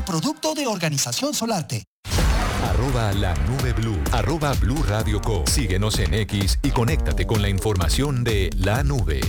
producto de Organización Solarte. @lanubeblu, @Blue Radio Co. Síguenos en X y conéctate con la información de La Nube.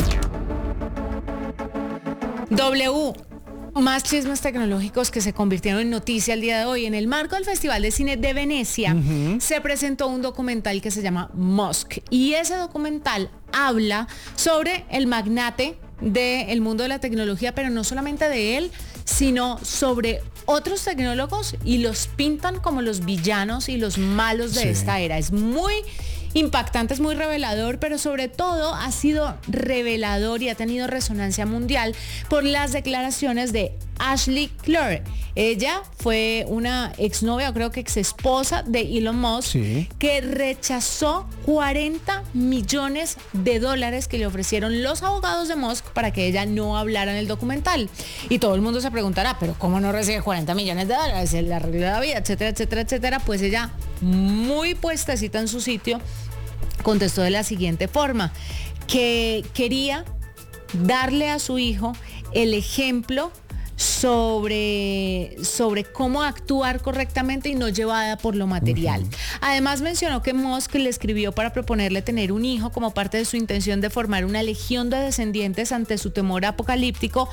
Más chismes tecnológicos que se convirtieron en noticia el día de hoy. En el marco del Festival de Cine de Venecia se presentó un documental que se llama Musk. Y ese documental habla sobre el magnate del mundo de la tecnología, pero no solamente de él, sino sobre otros tecnólogos, y los pintan como los villanos y los malos de esta era. Es muy impactante, es muy revelador, pero sobre todo ha sido revelador y ha tenido resonancia mundial por las declaraciones de Ashley Clore. Ella fue una exnovia, o creo que exesposa de Elon Musk, que rechazó $40 millones que le ofrecieron los abogados de Musk para que ella no hablara en el documental. Y todo el mundo se preguntará, pero ¿cómo no recibe $40 millones? El arreglo de la vida, etcétera, etcétera, etcétera. Pues ella, muy puestecita en su sitio, contestó de la siguiente forma, que quería darle a su hijo el ejemplo sobre cómo actuar correctamente y no llevada por lo material. Además mencionó que Musk le escribió para proponerle tener un hijo como parte de su intención de formar una legión de descendientes ante su temor apocalíptico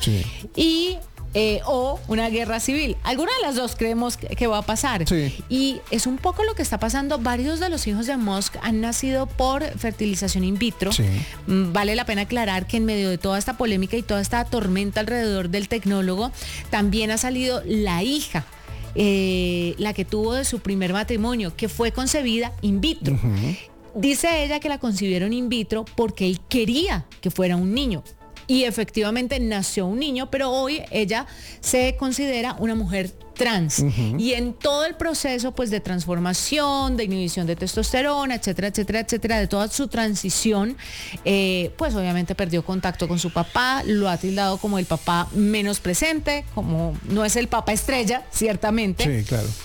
o una guerra civil. Alguna de las dos creemos que va a pasar. Y es un poco lo que está pasando. Varios de los hijos de Musk han nacido por fertilización in vitro. Vale la pena aclarar que en medio de toda esta polémica y toda esta tormenta alrededor del tecnólogo, también ha salido la hija, la que tuvo de su primer matrimonio, que fue concebida in vitro. Dice ella que la concibieron in vitro porque él quería que fuera un niño. Y efectivamente nació un niño, pero hoy ella se considera una mujer trans. Y en todo el proceso pues de transformación, de inhibición de testosterona, etcétera, etcétera, etcétera, de toda su transición, pues obviamente perdió contacto con su papá, lo ha tildado como el papá menos presente, como no es el papá estrella, ciertamente. Sí, claro.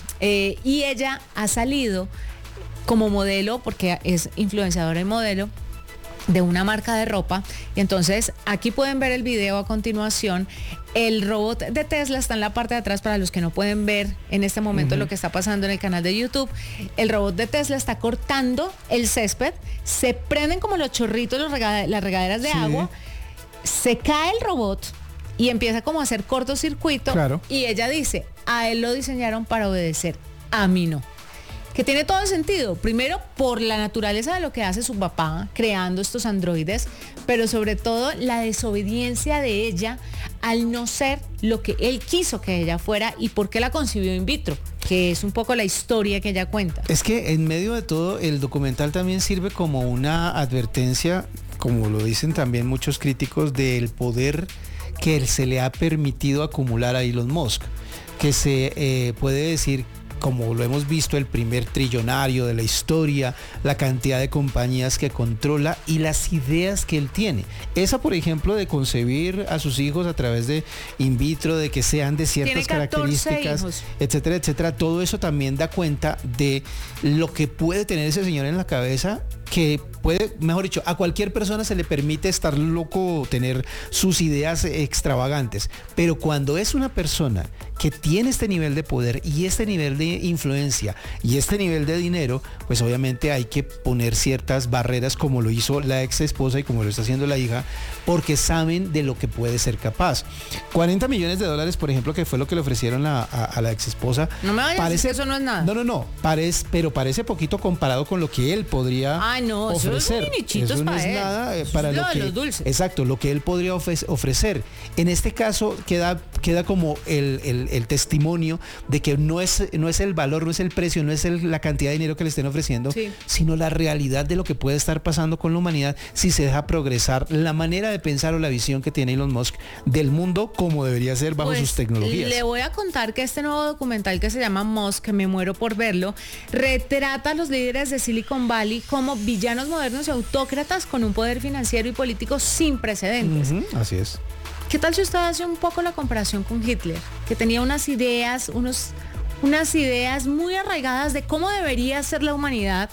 Y ella ha salido como modelo, porque es influenciadora y modelo, de una marca de ropa. Y entonces aquí pueden ver el video a continuación. El robot de Tesla está en la parte de atrás para los que no pueden ver en este momento lo que está pasando en el canal de YouTube. El robot de Tesla está cortando el césped, se prenden como los chorritos, las regaderas de agua, se cae el robot y empieza como a hacer cortocircuito. Y ella dice, a él lo diseñaron para obedecer, a mí no. Que tiene todo el sentido, primero por la naturaleza de lo que hace su papá creando estos androides, pero sobre todo la desobediencia de ella al no ser lo que él quiso que ella fuera y por qué la concibió in vitro, que es un poco la historia que ella cuenta. Es que en medio de todo el documental también sirve como una advertencia, como lo dicen también muchos críticos, del poder que se le ha permitido acumular a Elon Musk, que se puede decir, como lo hemos visto, el primer trillonario de la historia, la cantidad de compañías que controla y las ideas que él tiene. Esa, por ejemplo, de concebir a sus hijos a través de in vitro, de que sean de ciertas características, etcétera, etcétera. Todo eso también da cuenta de lo que puede tener ese señor en la cabeza, que puede, mejor dicho, a cualquier persona se le permite estar loco, tener sus ideas extravagantes, pero cuando es una persona que tiene este nivel de poder y este nivel de influencia y este nivel de dinero, pues obviamente hay que poner ciertas barreras, como lo hizo la ex esposa y como lo está haciendo la hija, porque saben de lo que puede ser capaz. $40 millones, por ejemplo, que fue lo que le ofrecieron a la ex esposa. No me vayas a decir que eso no es nada. No, pero parece poquito comparado con lo que él podría ofrecer. Eso no es nada para lo que, exacto, lo que él podría ofrecer. En este caso queda como el testimonio de que no es el valor, no es el precio, no es la cantidad de dinero que le estén ofreciendo, sino la realidad de lo que puede estar pasando con la humanidad si se deja progresar la manera de pensar o la visión que tiene Elon Musk del mundo como debería ser bajo sus tecnologías. Le voy a contar que este nuevo documental que se llama Musk, que me muero por verlo, retrata a los líderes de Silicon Valley como villanos modernos y autócratas con un poder financiero y político sin precedentes. Así es. ¿Qué tal si usted hace un poco la comparación con Hitler, que tenía unas ideas muy arraigadas de cómo debería ser la humanidad,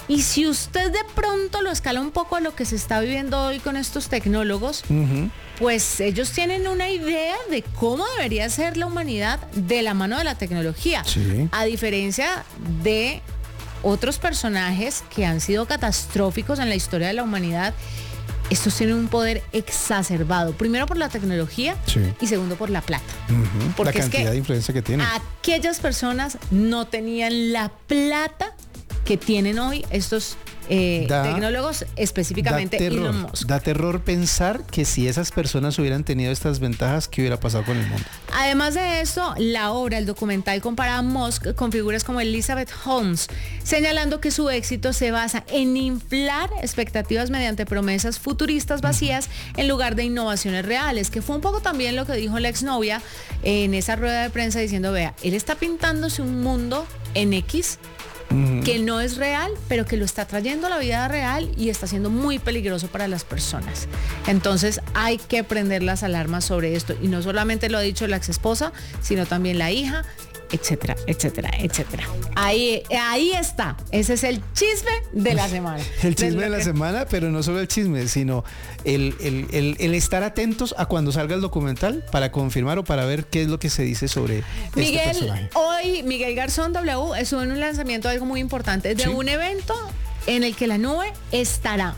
Y si usted de pronto lo escala un poco a lo que se está viviendo hoy con estos tecnólogos, pues ellos tienen una idea de cómo debería ser la humanidad de la mano de la tecnología. Sí. A diferencia de otros personajes que han sido catastróficos en la historia de la humanidad, estos tienen un poder exacerbado, primero por la tecnología y segundo por la plata. La cantidad de influencia que tienen. Aquellas personas no tenían la plata que tienen hoy estos tecnólogos, específicamente Elon Musk. Da terror pensar que si esas personas hubieran tenido estas ventajas, ¿qué hubiera pasado con el mundo? Además de esto, la obra, el documental, compara a Musk con figuras como Elizabeth Holmes, señalando que su éxito se basa en inflar expectativas mediante promesas futuristas vacías en lugar de innovaciones reales, que fue un poco también lo que dijo la exnovia en esa rueda de prensa diciendo, vea, él está pintándose un mundo en X que no es real, pero que lo está trayendo a la vida real y está siendo muy peligroso para las personas. Entonces hay que prender las alarmas sobre esto. Y no solamente lo ha dicho la ex esposa, sino también la hija, etcétera, etcétera, etcétera. Ahí está. Ese es el chisme de la semana. El chisme de la semana, pero no solo el chisme, sino el estar atentos a cuando salga el documental para confirmar o para ver qué es lo que se dice sobre este personaje. Hoy Miguel Garzón W estuvo en un lanzamiento de algo muy importante, de un evento en el que la nube estará.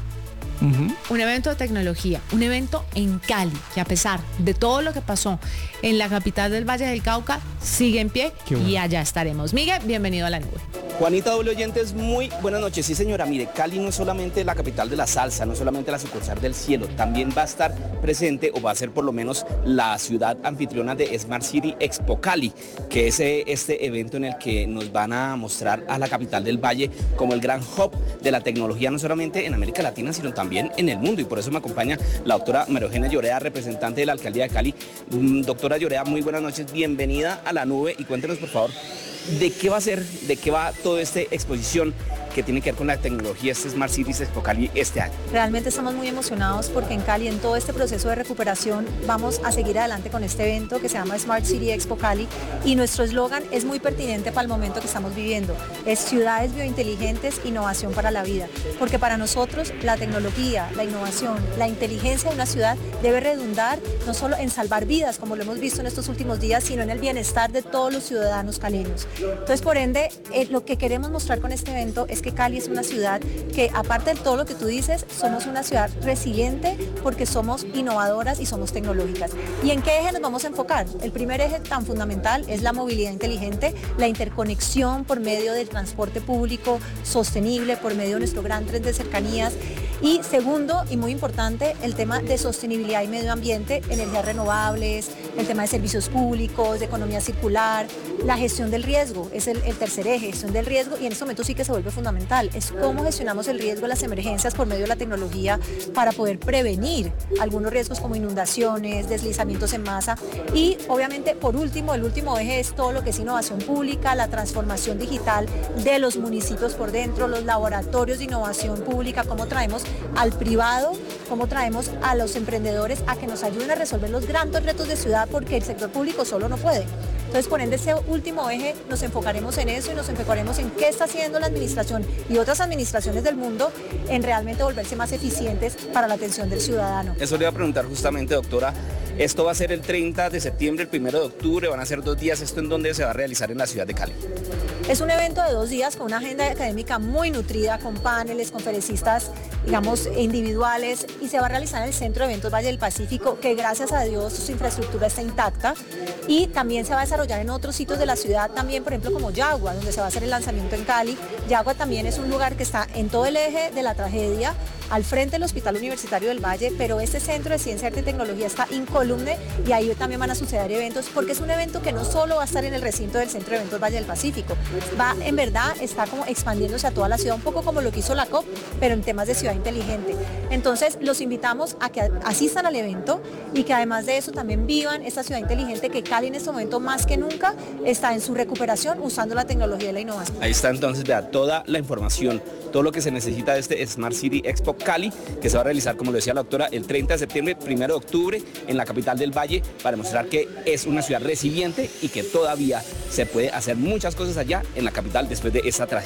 Un evento de tecnología, un evento en Cali, que a pesar de todo lo que pasó en la capital del Valle del Cauca, sigue en pie y allá estaremos. Miguel, bienvenido a la nube. Juanita, doble oyentes, muy buenas noches. Sí, señora, mire, Cali no es solamente la capital de la salsa, no es solamente la sucursal del cielo, también va a estar presente o va a ser por lo menos la ciudad anfitriona de Smart City Expo Cali, que es este evento en el que nos van a mostrar a la capital del Valle como el gran hub de la tecnología, no solamente en América Latina, sino también en el mundo. Y por eso me acompaña la doctora María Eugenia Llorea, representante de la Alcaldía de Cali. Doctora Llorea, muy buenas noches, bienvenida a la nube y cuéntenos, por favor, ¿de qué va a ser, de qué va toda esta exposición que tiene que ver con la tecnología, este Smart Cities Expo Cali este año? Realmente estamos muy emocionados porque en Cali, en todo este proceso de recuperación, vamos a seguir adelante con este evento que se llama Smart City Expo Cali y nuestro eslogan es muy pertinente para el momento que estamos viviendo. Es ciudades biointeligentes, innovación para la vida. Porque para nosotros la tecnología, la innovación, la inteligencia de una ciudad debe redundar no solo en salvar vidas, como lo hemos visto en estos últimos días, sino en el bienestar de todos los ciudadanos caleños. Entonces, por ende, lo que queremos mostrar con este evento es que Cali es una ciudad que, aparte de todo lo que tú dices, somos una ciudad resiliente porque somos innovadoras y somos tecnológicas. ¿Y en qué eje nos vamos a enfocar? El primer eje tan fundamental es la movilidad inteligente, la interconexión por medio del transporte público sostenible, por medio de nuestro gran tren de cercanías. Y segundo, y muy importante, el tema de sostenibilidad y medio ambiente, energías renovables, el tema de servicios públicos, de economía circular, la gestión del riesgo, es el tercer eje, gestión del riesgo, y en este momento sí que se vuelve fundamental, es cómo gestionamos el riesgo de las emergencias por medio de la tecnología para poder prevenir algunos riesgos como inundaciones, deslizamientos en masa, y obviamente por último, el último eje es todo lo que es innovación pública, la transformación digital de los municipios por dentro, los laboratorios de innovación pública, cómo traemos al privado, cómo traemos a los emprendedores a que nos ayuden a resolver los grandes retos de ciudad porque el sector público solo no puede. Entonces, por ende, ese último eje nos enfocaremos en eso y nos enfocaremos en qué está haciendo la administración y otras administraciones del mundo en realmente volverse más eficientes para la atención del ciudadano. Eso le iba a preguntar justamente, doctora. Esto va a ser el 30 de septiembre, el 1 de octubre, van a ser 2 días. ¿Esto en dónde se va a realizar en la ciudad de Cali? Es un evento de 2 días con una agenda académica muy nutrida, con paneles, conferencistas, digamos, individuales, y se va a realizar en el Centro de Eventos Valle del Pacífico, que gracias a Dios su infraestructura está intacta, y también se va a desarrollar en otros sitios de la ciudad, también por ejemplo como Yagua, donde se va a hacer el lanzamiento en Cali. Yagua también es un lugar que está en todo el eje de la tragedia, al frente del Hospital Universitario del Valle, pero este centro de ciencia, arte y tecnología está incólume y ahí también van a suceder eventos, porque es un evento que no solo va a estar en el recinto del Centro de Eventos Valle del Pacífico, va en verdad, está como expandiéndose a toda la ciudad, un poco como lo que hizo la COP, pero en temas de ciudad inteligente. Entonces los invitamos a que asistan al evento y que además de eso también vivan esta ciudad inteligente que Cali en este momento más que nunca está en su recuperación usando la tecnología y la innovación. Ahí está entonces, vea, toda la información, todo lo que se necesita de este Smart City Expo Cali, que se va a realizar, como lo decía la doctora, el 30 de septiembre, 1 de octubre, en la capital del Valle, para demostrar que es una ciudad resiliente y que todavía se puede hacer muchas cosas allá en la capital después de esta tragedia.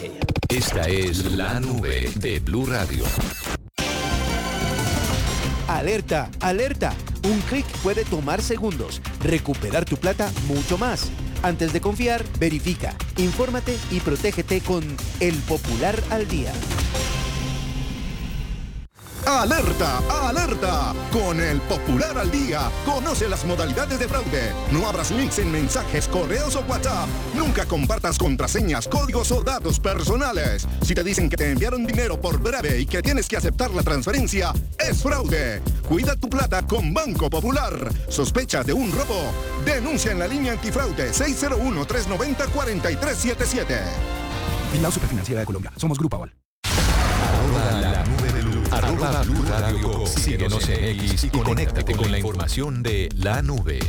Esta es La Nube de Blue Radio. Alerta, alerta. Un clic puede tomar segundos. Recuperar tu plata mucho más. Antes de confiar, verifica, infórmate y protégete con El Popular al Día. ¡Alerta! ¡Alerta! Con El Popular al Día, conoce las modalidades de fraude. No abras links en mensajes, correos o WhatsApp. Nunca compartas contraseñas, códigos o datos personales. Si te dicen que te enviaron dinero por breve y que tienes que aceptar la transferencia, es fraude. Cuida tu plata con Banco Popular. ¿Sospecha de un robo? Denuncia en la línea antifraude 601-390-4377. La Superfinanciera de Colombia. Somos Grupo Aval. La Nube de Blue. Blue Radio. Síguenos en X y conéctate con la información de La Nube.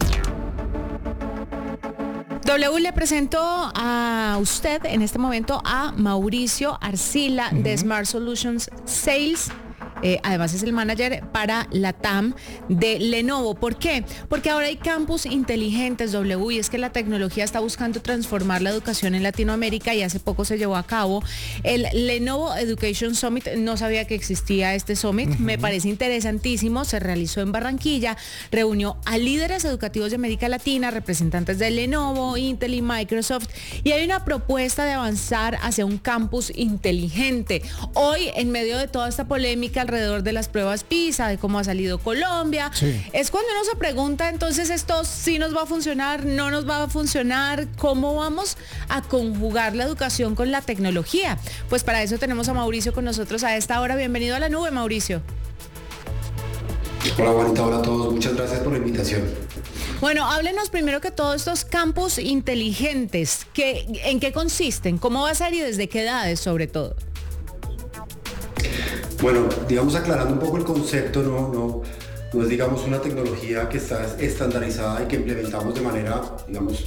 W le presentó a usted en este momento a Mauricio Arcila de Smart Solutions Sales. Además es el manager para la TAM de Lenovo. ¿Por qué? Porque ahora hay campus inteligentes, W, y es que la tecnología está buscando transformar la educación en Latinoamérica y hace poco se llevó a cabo el Lenovo Education Summit. No sabía que existía este summit, me parece interesantísimo, se realizó en Barranquilla, reunió a líderes educativos de América Latina, representantes de Lenovo, Intel y Microsoft, y hay una propuesta de avanzar hacia un campus inteligente. Hoy, en medio de toda esta polémica alrededor de las pruebas PISA, de cómo ha salido Colombia, es cuando uno se pregunta, entonces, ¿esto sí nos va a funcionar? ¿No nos va a funcionar? ¿Cómo vamos a conjugar la educación con la tecnología? Pues para eso tenemos a Mauricio con nosotros a esta hora. Bienvenido a La Nube, Mauricio. Hola Juanita, hola a todos, muchas gracias por la invitación. Bueno, háblenos primero que todos estos campus inteligentes, ¿en qué consisten? ¿Cómo va a ser y desde qué edades sobre todo? Bueno, digamos, aclarando un poco el concepto, no es, digamos, una tecnología que está estandarizada y que implementamos de manera, digamos,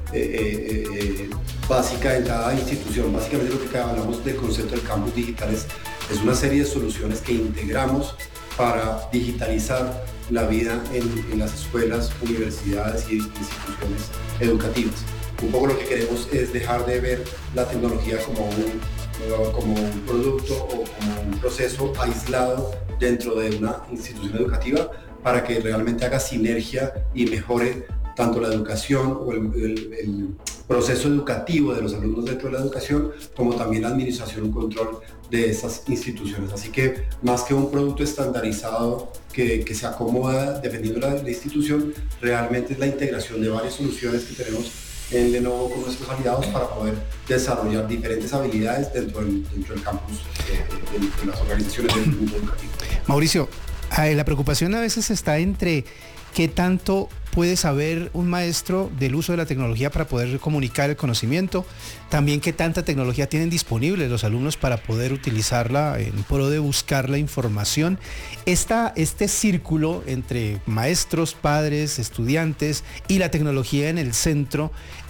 básica en cada institución. Básicamente lo que hablamos del concepto del campus digital es una serie de soluciones que integramos para digitalizar la vida en las escuelas, universidades y instituciones educativas. Un poco lo que queremos es dejar de ver la tecnología como un producto o como un proceso aislado dentro de una institución educativa para que realmente haga sinergia y mejore tanto la educación o el proceso educativo de los alumnos dentro de la educación, como también la administración y control de estas instituciones. Así que más que un producto estandarizado que se acomoda dependiendo de la institución, realmente es la integración de varias soluciones que tenemos en Lenovo con nuestros aliados para poder desarrollar diferentes habilidades dentro del campus de las organizaciones del mundo educativo. Mauricio, la preocupación a veces está entre qué tanto puede saber un maestro del uso de la tecnología para poder comunicar el conocimiento, también qué tanta tecnología tienen disponible los alumnos para poder utilizarla en pro de buscar la información. Este círculo entre maestros, padres, estudiantes y la tecnología en el centro,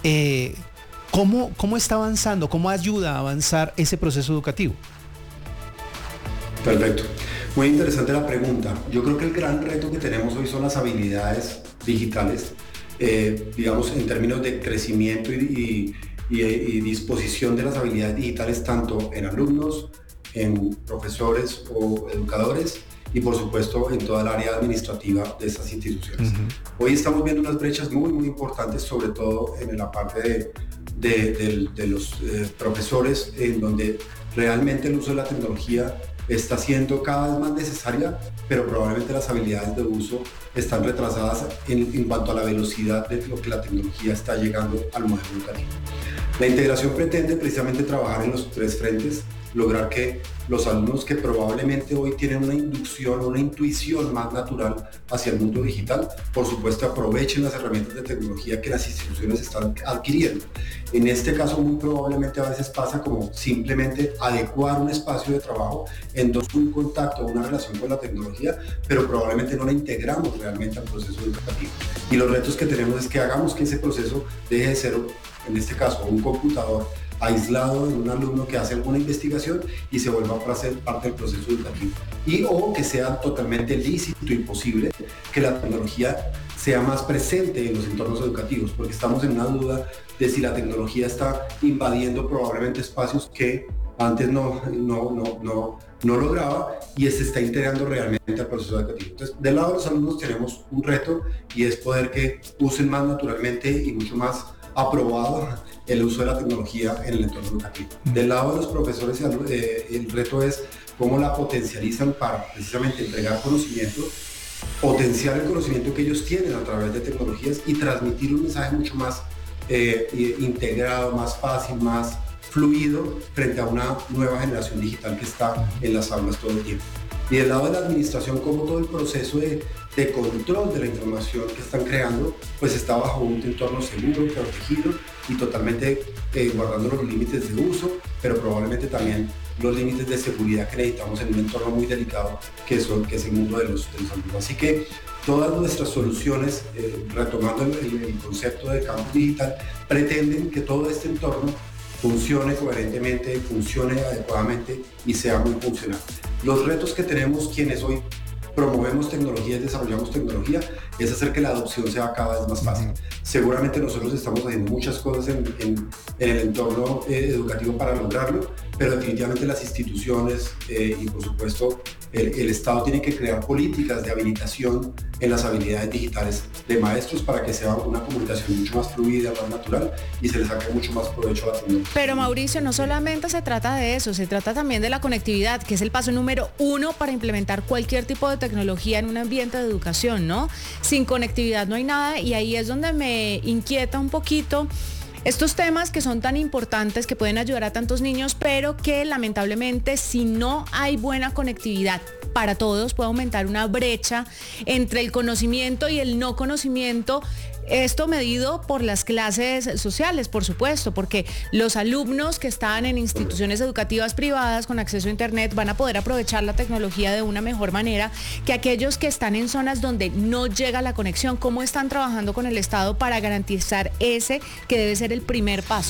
¿cómo está avanzando? ¿Cómo ayuda a avanzar ese proceso educativo? Perfecto. Muy interesante la pregunta. Yo creo que el gran reto que tenemos hoy son las habilidades digitales, digamos, en términos de crecimiento y disposición de las habilidades digitales, tanto en alumnos, en profesores o educadores y, por supuesto, en toda el área administrativa de estas instituciones. Hoy estamos viendo unas brechas muy, muy importantes, sobre todo en la parte de los profesores, en donde realmente el uso de la tecnología está siendo cada vez más necesaria, pero probablemente las habilidades de uso están retrasadas en cuanto a la velocidad de lo que la tecnología está llegando al modelo educativo. La integración pretende precisamente trabajar en los tres frentes, lograr que los alumnos que probablemente hoy tienen una inducción o una intuición más natural hacia el mundo digital, por supuesto aprovechen las herramientas de tecnología que las instituciones están adquiriendo. En este caso muy probablemente a veces pasa como simplemente adecuar un espacio de trabajo en donde un contacto o una relación con la tecnología, pero probablemente no la integramos realmente al proceso educativo. Y los retos que tenemos es que hagamos que ese proceso deje de ser en este caso un computador aislado en un alumno que hace alguna investigación y se vuelva a ser parte del proceso educativo. Y o que sea totalmente lícito y posible que la tecnología sea más presente en los entornos educativos, porque estamos en una duda de si la tecnología está invadiendo probablemente espacios que antes no lograba y se está integrando realmente al proceso educativo. Entonces, del lado de los alumnos tenemos un reto y es poder que usen más naturalmente y mucho más aprobado el uso de la tecnología en el entorno educativo. Del lado de los profesores, el reto es cómo la potencializan para precisamente entregar conocimiento, potenciar el conocimiento que ellos tienen a través de tecnologías y transmitir un mensaje mucho más integrado, más fácil, más fluido frente a una nueva generación digital que está en las aulas todo el tiempo. Y del lado de la administración, como todo el proceso de control de la información que están creando, pues está bajo un entorno seguro, protegido y totalmente guardando los límites de uso, pero probablemente también los límites de seguridad que necesitamos en un entorno muy delicado que es el mundo de los alumnos. Así que todas nuestras soluciones, retomando el concepto de campus digital, pretenden que todo este entorno funcione coherentemente, funcione adecuadamente y sea muy funcional. Los retos que tenemos quienes hoy promovemos tecnología y desarrollamos tecnología es hacer que la adopción sea cada vez más fácil. Seguramente nosotros estamos haciendo muchas cosas en el entorno educativo para lograrlo, pero definitivamente las instituciones y por supuesto el Estado tiene que crear políticas de habilitación en las habilidades digitales de maestros para que sea una comunicación mucho más fluida, más natural y se le saque mucho más provecho a la tecnología. Pero Mauricio, no solamente se trata de eso, se trata también de la conectividad, que es el paso número 1 para implementar cualquier tipo de tecnología en un ambiente de educación, ¿no? Sin conectividad no hay nada y ahí es donde me inquieta un poquito estos temas que son tan importantes, que pueden ayudar a tantos niños, pero que lamentablemente si no hay buena conectividad para todos puede aumentar una brecha entre el conocimiento y el no conocimiento. Esto medido por las clases sociales, por supuesto, porque los alumnos que están en instituciones educativas privadas con acceso a Internet van a poder aprovechar la tecnología de una mejor manera que aquellos que están en zonas donde no llega la conexión. ¿Cómo están trabajando con el Estado para garantizar ese que debe ser el primer paso?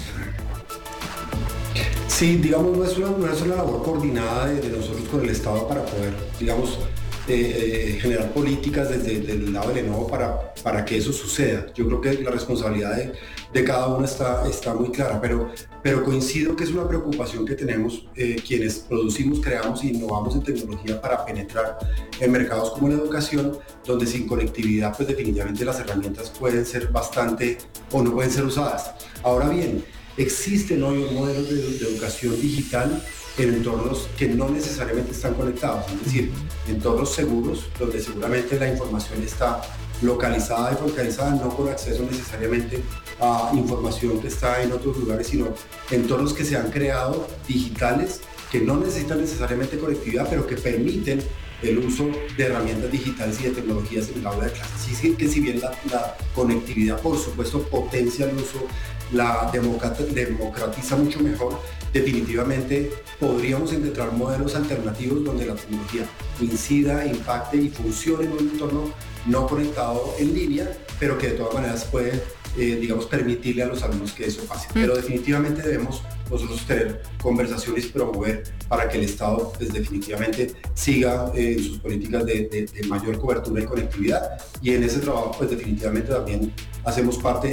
Sí, digamos, no es una labor coordinada de nosotros con el Estado para poder, digamos, generar políticas desde el lado del ENOVO para que eso suceda. Yo creo que la responsabilidad de cada uno está muy clara, pero coincido que es una preocupación que tenemos quienes producimos, creamos e innovamos en tecnología para penetrar en mercados como la educación, donde sin conectividad pues definitivamente las herramientas pueden ser bastante o no pueden ser usadas. Ahora bien, existen hoy modelos de educación digital en entornos que no necesariamente están conectados, es decir, entornos seguros, donde seguramente la información está localizada y focalizada, no con acceso necesariamente a información que está en otros lugares, sino entornos que se han creado digitales, que no necesitan necesariamente conectividad, pero que permiten el uso de herramientas digitales y de tecnologías en el aula de clase. Así que si bien la conectividad, por supuesto, potencia el uso, la democratiza mucho mejor, definitivamente podríamos encontrar modelos alternativos donde la tecnología incida, impacte y funcione en un entorno no conectado en línea, pero que de todas maneras puede, digamos, permitirle a los alumnos que eso pase. Pero definitivamente debemos nosotros tener conversaciones y promover para que el Estado pues, definitivamente siga en sus políticas de mayor cobertura y conectividad, y en ese trabajo pues definitivamente también hacemos parte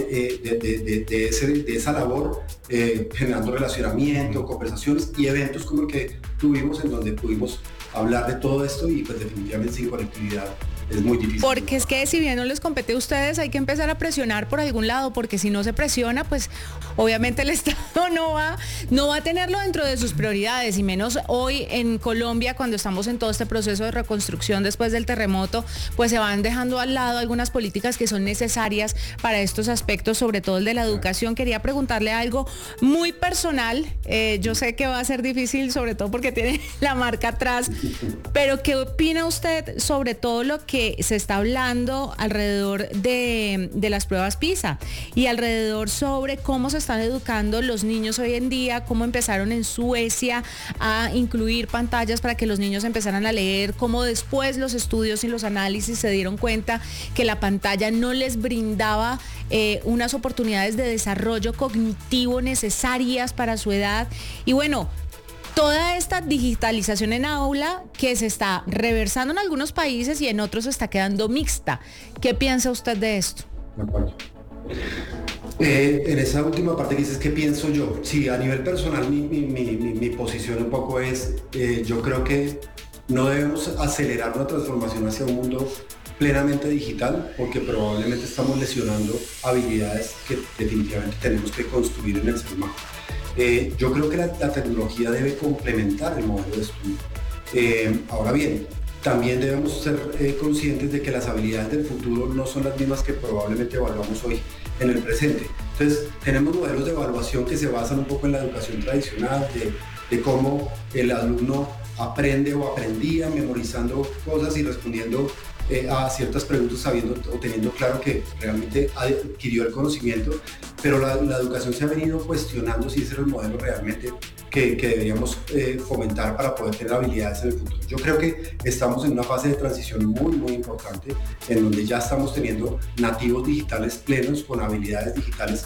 de esa labor, generando relacionamiento, conversaciones y eventos como el que tuvimos en donde pudimos hablar de todo esto y pues definitivamente sin conectividad es muy difícil. Porque es que si bien no les compete a ustedes, hay que empezar a presionar por algún lado, porque si no se presiona, pues obviamente el Estado no va a tenerlo dentro de sus prioridades, y menos hoy en Colombia, cuando estamos en todo este proceso de reconstrucción después del terremoto, pues se van dejando al lado algunas políticas que son necesarias para estos aspectos, sobre todo el de la educación. Quería preguntarle algo muy personal, yo sé que va a ser difícil, sobre todo porque tiene la marca atrás, pero ¿qué opina usted sobre todo lo que que se está hablando alrededor de las pruebas PISA y alrededor sobre cómo se están educando los niños hoy en día, cómo empezaron en Suecia a incluir pantallas para que los niños empezaran a leer, cómo después los estudios y los análisis se dieron cuenta que la pantalla no les brindaba unas oportunidades de desarrollo cognitivo necesarias para su edad. Y bueno, toda esta digitalización en aula que se está reversando en algunos países y en otros está quedando mixta. ¿Qué piensa usted de esto? De acuerdo. En esa última parte que dices, ¿qué pienso yo? Sí, a nivel personal mi posición un poco es, yo creo que no debemos acelerar una transformación hacia un mundo plenamente digital, porque probablemente estamos lesionando habilidades que definitivamente tenemos que construir en el ser humano. Yo creo que la tecnología debe complementar el modelo de estudio. Ahora bien, también debemos ser conscientes de que las habilidades del futuro no son las mismas que probablemente evaluamos hoy en el presente. Entonces, tenemos modelos de evaluación que se basan un poco en la educación tradicional, de cómo el alumno aprende o aprendía memorizando cosas y respondiendo a ciertas preguntas sabiendo o teniendo claro que realmente adquirió el conocimiento, pero la educación se ha venido cuestionando si ese es el modelo realmente que deberíamos fomentar para poder tener habilidades en el futuro. Yo creo que estamos en una fase de transición muy importante, en donde ya estamos teniendo nativos digitales plenos con habilidades digitales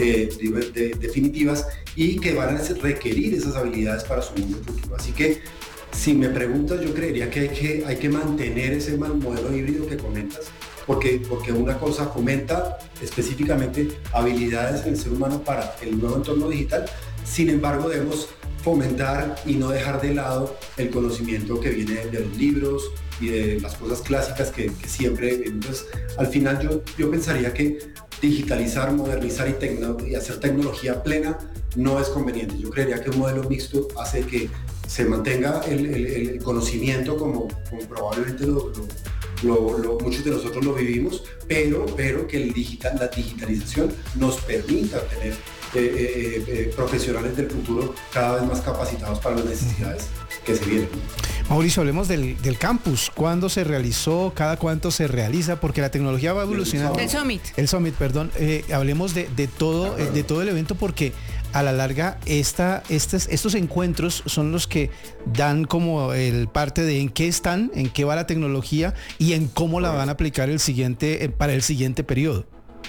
definitivas y que van a requerir esas habilidades para su mundo futuro. Así que si me preguntas, yo creería que hay que mantener ese modelo híbrido que comentas, porque una cosa fomenta específicamente habilidades en el ser humano para el nuevo entorno digital. Sin embargo, debemos fomentar y no dejar de lado el conocimiento que viene de los libros y de las cosas clásicas que siempre. Entonces, al final yo pensaría que digitalizar, modernizar y hacer tecnología plena no es conveniente. Yo creería que un modelo mixto hace que se mantenga el conocimiento como probablemente muchos de nosotros lo vivimos, pero que la digitalización nos permita tener profesionales del futuro cada vez más capacitados para las necesidades que se vienen. Mauricio, hablemos del campus. ¿Cuándo se realizó? ¿Cada cuánto se realiza? Porque la tecnología va evolucionando. El Summit. El Summit, perdón. Hablemos de todo el evento, porque a la larga estos encuentros son los que dan como el parte de en qué están, en qué va la tecnología y en cómo la van a aplicar para el siguiente periodo.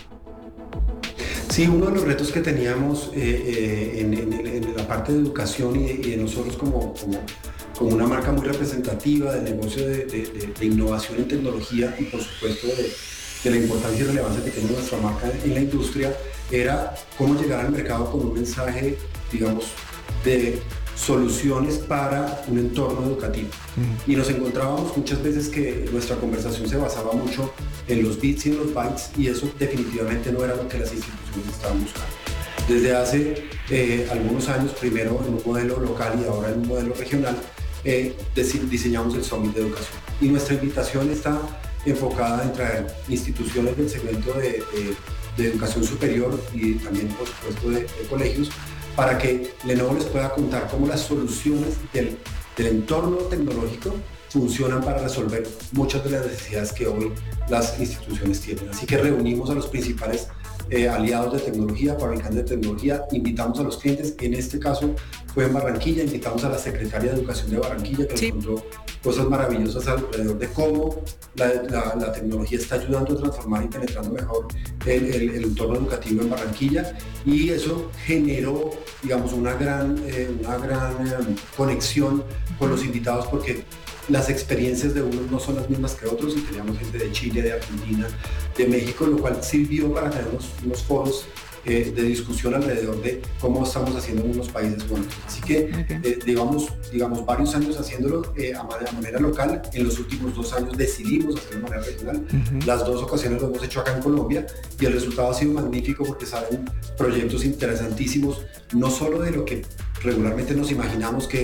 Sí, uno de los retos que teníamos en la parte de educación y de nosotros como una marca muy representativa del negocio de innovación en tecnología y por supuesto de la importancia y relevancia que tiene nuestra marca en la industria, era cómo llegar al mercado con un mensaje, digamos, de soluciones para un entorno educativo. Y nos encontrábamos muchas veces que nuestra conversación se basaba mucho en los bits y en los bytes, y eso definitivamente no era lo que las instituciones estaban buscando. Desde hace algunos años, primero en un modelo local y ahora en un modelo regional, diseñamos el Summit de Educación. Y nuestra invitación está enfocada en traer instituciones del segmento de educación superior y también, por supuesto, de colegios, para que Lenovo les pueda contar cómo las soluciones del entorno tecnológico funcionan para resolver muchas de las necesidades que hoy las instituciones tienen. Así que reunimos a los principales aliados de tecnología, fabricantes de tecnología, invitamos a los clientes, en este caso fue en Barranquilla, invitamos a la Secretaria de Educación de Barranquilla, que nos contó cosas maravillosas alrededor de cómo la tecnología está ayudando a transformar y penetrando mejor el entorno educativo en Barranquilla, y eso generó, digamos, una gran conexión con los invitados, porque las experiencias de unos no son las mismas que otros, y teníamos gente de Chile, de Argentina, de México, lo cual sirvió para tener unos foros de discusión alrededor de cómo estamos haciendo en unos países buenos. Así que digamos varios años haciéndolo a manera local. En los últimos 2 años decidimos hacerlo de manera regional. Las 2 ocasiones lo hemos hecho acá en Colombia y el resultado ha sido magnífico, porque salen proyectos interesantísimos, no solo de lo que regularmente nos imaginamos que es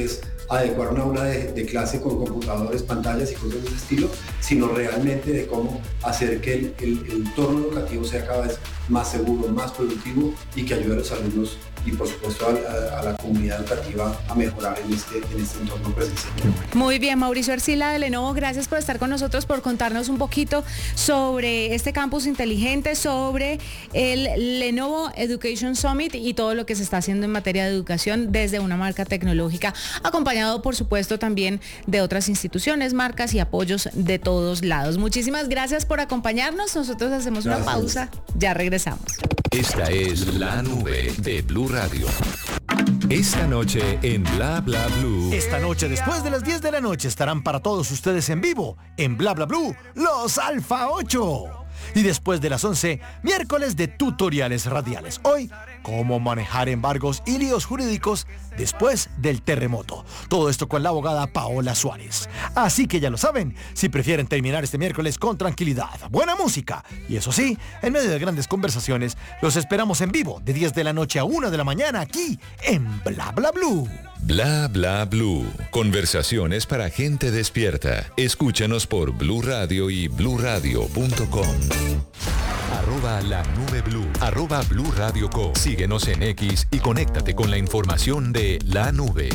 adecuar un aula de clase con computadores, pantallas y cosas de ese estilo, sino realmente de cómo hacer que el entorno educativo sea cada vez más seguro, más productivo y que ayude a los alumnos y por supuesto a la comunidad educativa a mejorar en este entorno presencial. Muy bien, Mauricio Arcila de Lenovo, gracias por estar con nosotros, por contarnos un poquito sobre este campus inteligente, sobre el Lenovo Education Summit y todo lo que se está haciendo en materia de educación desde una marca tecnológica, acompañado por supuesto también de otras instituciones, marcas y apoyos de todos lados. Muchísimas gracias por acompañarnos, nosotros hacemos una pausa, ya regresamos. Esta es La Nube de Blue Radio. Esta noche en Bla Bla Blue. Esta noche, después de las 10 de la noche, estarán para todos ustedes en vivo, en Bla Bla Blue, los Alfa 8. Y después de las 11, miércoles de tutoriales radiales. Hoy, cómo manejar embargos y líos jurídicos después del terremoto. Todo esto con la abogada Paola Suárez. Así que ya lo saben, si prefieren terminar este miércoles con tranquilidad, buena música y eso sí, en medio de grandes conversaciones, los esperamos en vivo de 10 de la noche a 1 de la mañana aquí en Bla Bla Blue. Bla Bla Blue. Conversaciones para gente despierta. Escúchanos por Blue Radio y bluradio.com. @La Nube Blue, @Blue Radio Co. Síguenos en X y conéctate con la información de La Nube.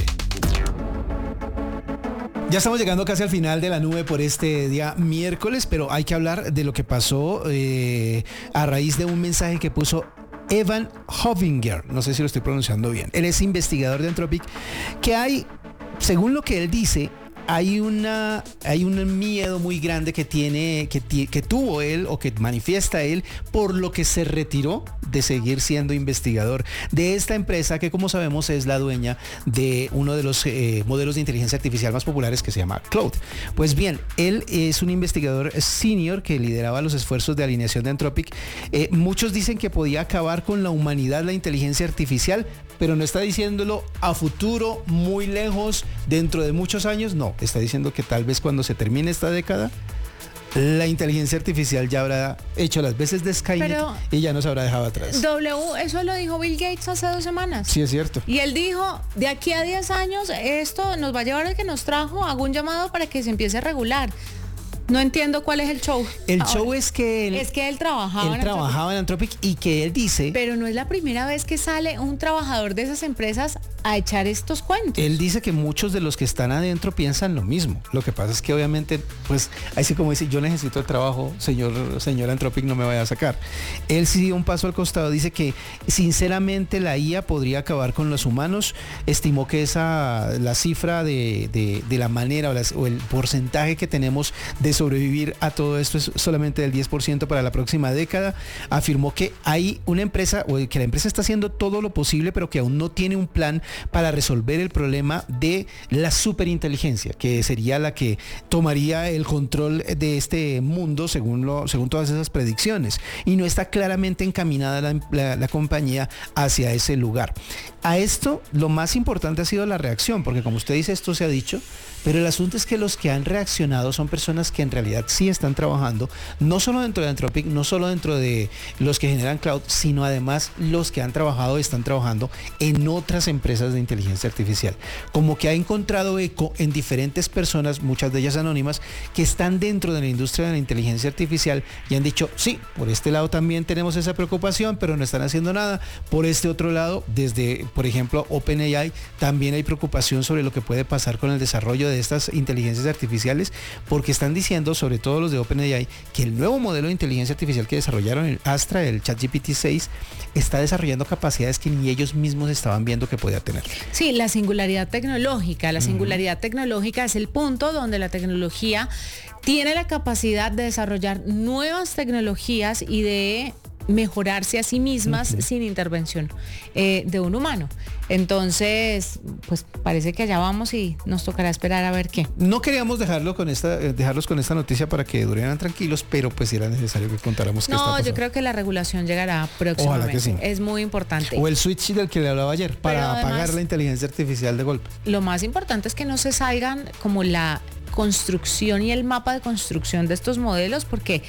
Ya estamos llegando casi al final de La Nube por este día miércoles, pero hay que hablar de lo que pasó a raíz de un mensaje que puso Evan Hovinger, no sé si lo estoy pronunciando bien. Él es investigador de Anthropic, que hay, según lo que él dice, hay un miedo muy grande que tuvo él o que manifiesta él por lo que se retiró de seguir siendo investigador de esta empresa que, como sabemos, es la dueña de uno de los modelos de inteligencia artificial más populares que se llama Claude. Pues bien, él es un investigador senior que lideraba los esfuerzos de alineación de Anthropic. Muchos dicen que podía acabar con la humanidad la inteligencia artificial, pero no está diciéndolo a futuro, muy lejos, dentro de muchos años, no. Está diciendo que tal vez cuando se termine esta década, la inteligencia artificial ya habrá hecho las veces de Skynet y ya nos habrá dejado atrás. Eso lo dijo Bill Gates hace 2 semanas. Sí, es cierto. Y él dijo, de aquí a 10 años, esto nos va a llevar al que nos trajo, hago un llamado para que se empiece a regular. No entiendo cuál es el show. Show es que él trabajaba en Anthropic y que él dice... Pero no es la primera vez que sale un trabajador de esas empresas a echar estos cuentos. Él dice que muchos de los que están adentro piensan lo mismo. Lo que pasa es que obviamente, pues, así como dice, yo necesito el trabajo, señor Anthropic, no me vaya a sacar. Él sí dio un paso al costado, dice que sinceramente la IA podría acabar con los humanos. Estimó que la cifra de la manera o el porcentaje que tenemos de sobrevivir a todo esto es solamente del 10% para la próxima década. Afirmó que hay una empresa, o que la empresa está haciendo todo lo posible, pero que aún no tiene un plan para resolver el problema de la superinteligencia, que sería la que tomaría el control de este mundo según todas esas predicciones, y no está claramente encaminada la compañía hacia ese lugar. A esto lo más importante ha sido la reacción, porque como usted dice, esto se ha dicho, pero el asunto es que los que han reaccionado son personas que en realidad sí están trabajando, no solo dentro de Anthropic, no solo dentro de los que generan cloud, sino además los que han trabajado y están trabajando en otras empresas de inteligencia artificial. Como que ha encontrado eco en diferentes personas, muchas de ellas anónimas, que están dentro de la industria de la inteligencia artificial y han dicho, sí, por este lado también tenemos esa preocupación, pero no están haciendo nada. Por este otro lado, desde, por ejemplo, OpenAI, también hay preocupación sobre lo que puede pasar con el desarrollo de estas inteligencias artificiales, porque están diciendo, sobre todo los de OpenAI, que el nuevo modelo de inteligencia artificial que desarrollaron, el Astra, el ChatGPT 6, está desarrollando capacidades que ni ellos mismos estaban viendo que podía tener. Sí, la singularidad tecnológica. La singularidad tecnológica es el punto donde la tecnología tiene la capacidad de desarrollar nuevas tecnologías y de mejorarse a sí mismas sin intervención de un humano. Entonces, pues parece que allá vamos y nos tocará esperar a ver qué. No queríamos dejarlos con esta noticia para que durieran tranquilos, pero pues era necesario que contáramos qué está pasando. No, yo creo que la regulación llegará próximamente. Ojalá que sí. Es muy importante. O el switch del que le hablaba ayer, para además, apagar la inteligencia artificial de golpe. Lo más importante es que no se salgan como la construcción y el mapa de construcción de estos modelos, porque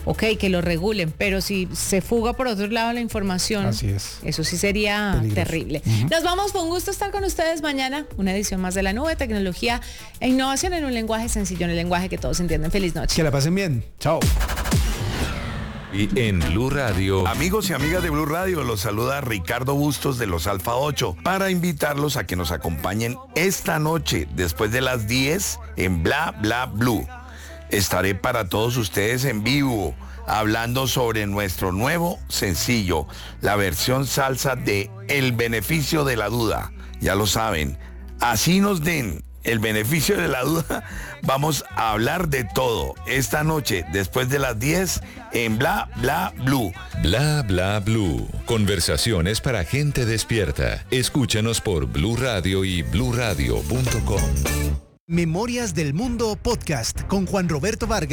ok, que lo regulen, pero si se fuga por otro lado la información, Así es. eso sí sería Peligroso. terrible. Nos vamos, fue un gusto estar con ustedes mañana, una edición más de La Nube, tecnología e innovación en un lenguaje sencillo, en el lenguaje que todos entienden. Feliz noche. Que la pasen bien. Chao. Y en Blue Radio, Amigos y amigas de Blue Radio, los saluda Ricardo Bustos de los Alfa 8 para invitarlos a que nos acompañen esta noche después de las 10 en Bla Bla Blue. Estaré para todos ustedes en vivo hablando sobre nuestro nuevo sencillo, la versión salsa de El Beneficio de la Duda. Ya lo saben, así nos den el beneficio de la duda, vamos a hablar de todo esta noche después de las 10 en Bla Bla Blue. Bla Bla Blue. Conversaciones para gente despierta. Escúchanos por Blue Radio y bluradio.com. Memorias del Mundo Podcast con Juan Roberto Vargas.